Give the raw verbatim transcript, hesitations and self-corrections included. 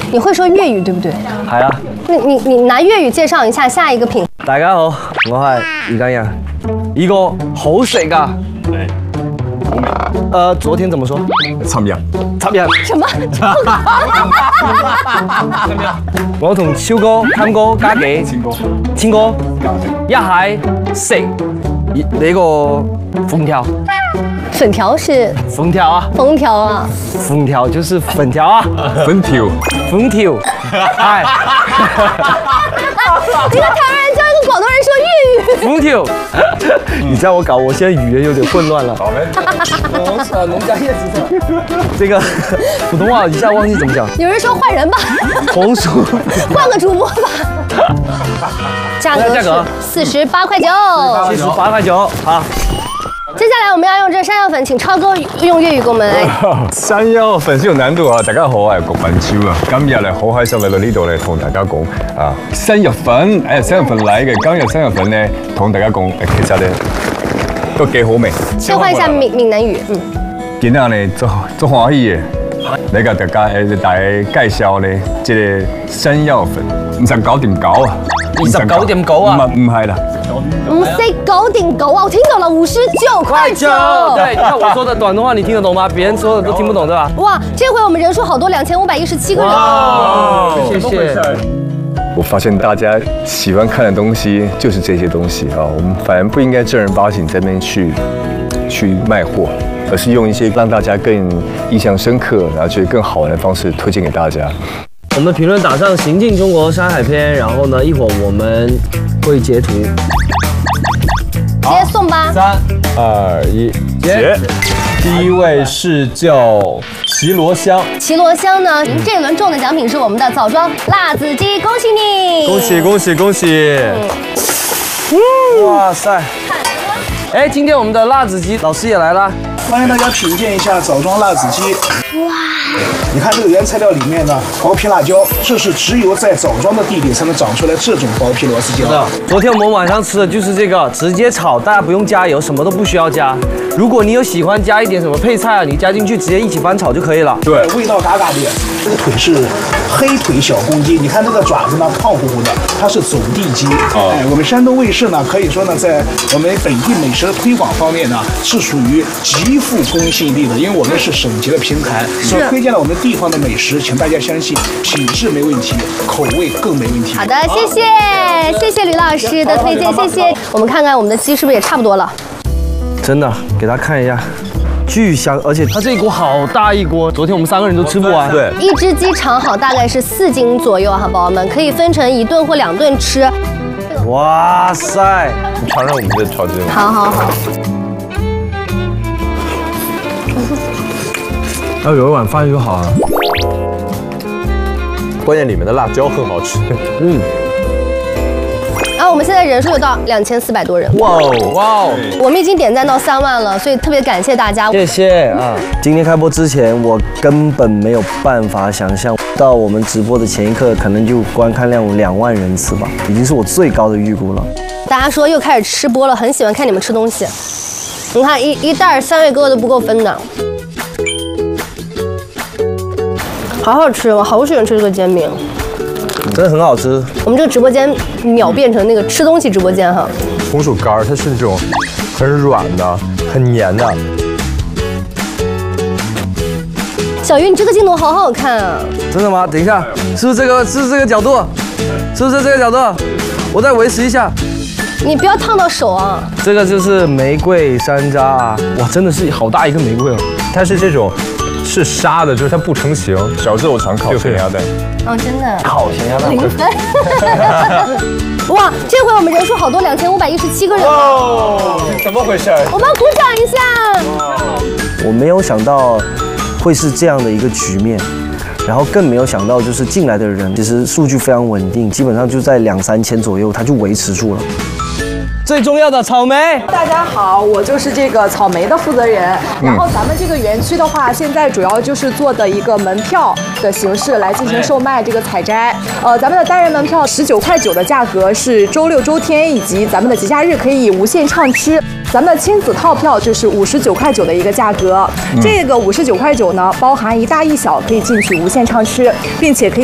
你會說粵語對不對？ 係啊。 你你你拿粵語介紹一下下一個品。 大家好，我係余根陽。呢個好食㗎。係。呃，昨天怎麼說？尋日。尋日。 什麼？ 我同超哥、貪哥、嘉記、千哥、千哥一係食呢個鳳條。 粉條是？ 粉條啊。 粉條啊。 粉條就是粉條啊。 粉條。 粉條。係。 一個台灣人教一個廣東人說粵語。 粉條。你知道我搞，我現在語言有點混亂了。好嘞。我操，農家葉子這個普通話一下忘記怎麼講。 有人說換人吧。 紅薯。 換個主播吧。價格是四十八塊九。 四十八塊九，好。 接下來我們要用這山藥粉，請超哥用粵語給我們來。 山藥粉是有難度啊！大家好，我係郭品超啊！今日咧好開心嚟到呢度咧，同大家講啊山藥粉，誒山藥粉嚟嘅。今日山藥粉咧，同大家講，其實咧都幾好味。 切換一下閩閩南語，嗯。 今日咧做做歡喜嘅，你個大家誒大介紹咧，即係山藥粉，五十九點九啊！ 二十九點九啊？ 唔唔係啦。 五十九點九啊！我聽懂了，五十九塊九。 對，你看我說的廣東話，你聽得懂嗎？別人說的都聽不懂，對吧？ 哇，這回我們人數好多，兩千五百一十七個人。 哇，謝謝。 我發現大家喜歡看的東西就是這些東西啊，我們反而不應該正兒八經在那邊去去賣貨，而是用一些讓大家更印象深刻，然後覺得更好玩的方式推薦給大家。 我們評論打上行進中國山海篇，然後呢，一會兒我們會截圖。 直接送吧！ 三二一，截！第一位是叫齊羅香。 齊羅香呢？您這一輪中的獎品是我們的棗莊辣子雞，恭喜你！ 恭喜恭喜恭喜！ 嗯，哇塞！哎，今天我們的辣子雞老師也來了， 歡迎大家品鑑一下棗莊辣子雞。哇！你看這個原材料裡面的薄皮辣椒，這是只有在棗莊的地裡才能長出來這種薄皮螺絲椒。 昨天我們晚上吃的就是這個，直接炒，大家不用加油，什麼都不需要加。如果你有喜歡加一點什麼配菜啊，你加進去直接一起翻炒就可以了。 對，味道嘎嘎的。這個腿是黑腿小公雞，你看這個爪子呢胖乎乎的，它是走地雞。哦、哎，我們山東衛視呢，可以說呢，在我們本地美食的推廣方面呢，是屬於極富公信力的，因為我們是省級的平台，所以推薦了我們地方的美食，請大家相信品質沒問題，口味更沒問題。 好的，謝謝，謝謝呂老師的推薦，謝謝。我們看看我們的雞是不是也差不多了？ 真的，給大家看一下，巨香，而且它這一鍋好大一鍋，昨天我們三個人都吃不完。對， 一隻雞炒好大概是四斤左右哈，寶寶們可以分成一頓或兩頓吃。 哇塞！ 你嘗嘗我們這炒雞嗎？ 好好好。 要有一碗飯就好了。關鍵裡面的辣椒很好吃。嗯。 然後我們現在人數有到兩千四百多人。 哇哦哇哦！ 我們已經點讚到三萬了，所以特別感謝大家。 謝謝啊！今天開播之前，我根本沒有辦法想象到我們直播的前一刻，可能就觀看量有兩萬人次吧，已經是我最高的預估了。 大家說又開始吃播了，很喜歡看你們吃東西。你看一一袋三位哥哥都不夠分的。好好吃，我好喜歡吃這個煎餅， 真的很好吃。 我們這個直播間秒變成那個吃東西直播間哈。 紅薯乾它是那種很軟的、很黏的。 小魚，你這個鏡頭好好看啊！ 真的嗎？等一下，是不是這個？是不是這個角度？是不是這個角度？我再維持一下。 你不要燙到手啊！ 這個就是玫瑰山楂啊！哇，真的是好大一個玫瑰哦！ 它是這種。是沙的，就是它不成形。小時候常烤鹹鴨蛋。 哦，真的。 烤鹹鴨蛋。 零分。哇，這回我們人數好多，兩千五百一十七個人。 哦，怎麼回事？ 我們鼓掌一下。 我沒有想到會是這樣的一個局面，然後更沒有想到就是進來的人其實數據非常穩定，基本上就在兩三千左右，它就維持住了。最重要的草莓， 大家好，我就是這個草莓的負責人。然後咱們這個園區的話，現在主要就是做的一個門票的形式來進行售賣這個採摘。呃，咱們的單人門票十九塊九的價格是周六周天以及咱們的節假日可以無限暢吃。咱們的親子套票就是五十九塊九的一個價格。這個五十九塊九呢，包含一大一小，可以進去無限暢吃，並且可以。